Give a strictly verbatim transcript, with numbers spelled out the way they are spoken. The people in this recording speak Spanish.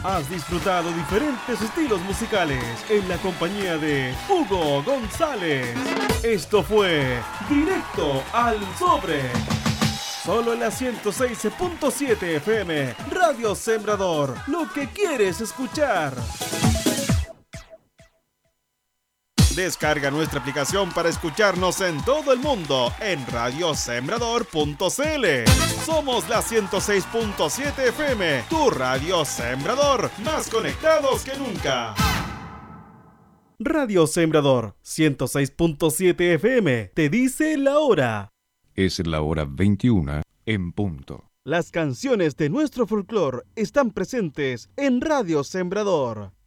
Has disfrutado diferentes estilos musicales en la compañía de Hugo González. Esto fue Directo al Sobre. Solo en la ciento seis punto siete F M, Radio Sembrador, lo que quieres escuchar. Descarga nuestra aplicación para escucharnos en todo el mundo en radio sembrador punto c l. Somos la ciento seis punto siete F M, tu Radio Sembrador, más conectados que nunca. Radio Sembrador ciento seis punto siete F M te dice la hora. Es la hora veintiuna en punto. Las canciones de nuestro folclore están presentes en Radio Sembrador.